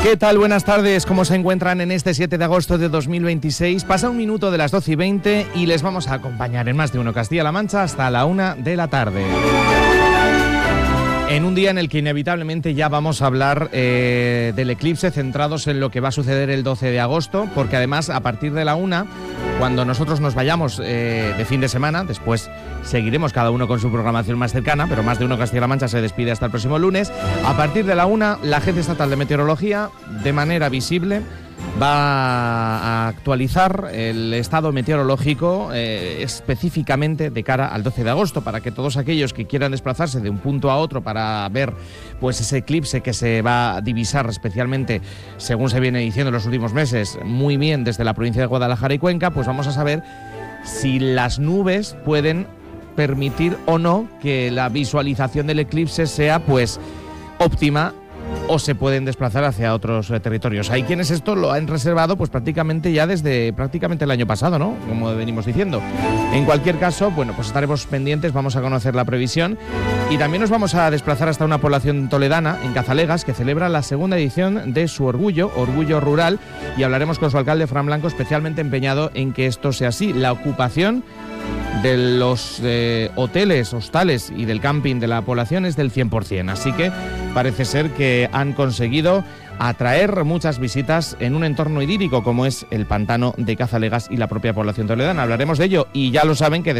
¿Qué tal? Buenas tardes. ¿Cómo se encuentran en este 7 de agosto de 2026? Pasa un minuto de las 12:20 y les vamos a acompañar en Más de Uno Castilla-La Mancha hasta la 1 de la tarde. En un día en el que inevitablemente ya vamos a hablar del eclipse, centrados en lo que va a suceder el 12 de agosto, porque además a partir de la 1, cuando nosotros nos vayamos de fin de semana, después seguiremos cada uno con su programación más cercana, pero Más de Uno Castilla-La Mancha se despide hasta el próximo lunes. A partir de la 1, la Agencia Estatal de Meteorología, de manera visible, va a actualizar el estado meteorológico específicamente de cara al 12 de agosto, para que todos aquellos que quieran desplazarse de un punto a otro para ver pues ese eclipse que se va a divisar especialmente, según se viene diciendo en los últimos meses, muy bien desde la provincia de Guadalajara y Cuenca, pues vamos a saber si las nubes pueden permitir o no que la visualización del eclipse sea pues óptima, o se pueden desplazar hacia otros territorios. Hay quienes esto lo han reservado pues prácticamente ya desde el año pasado, ¿no? Como venimos diciendo. En cualquier caso, bueno, pues estaremos pendientes, vamos a conocer la previsión y también nos vamos a desplazar hasta una población toledana, en Cazalegas, que celebra la segunda edición de su Orgullo Rural, y hablaremos con su alcalde, Fran Blanco, especialmente empeñado en que esto sea así. La ocupación de los hoteles, hostales y del camping de la población es del 100%, así que parece ser que han conseguido atraer muchas visitas en un entorno idílico como es el pantano de Cazalegas y la propia población toledana. Hablaremos de ello y ya lo saben que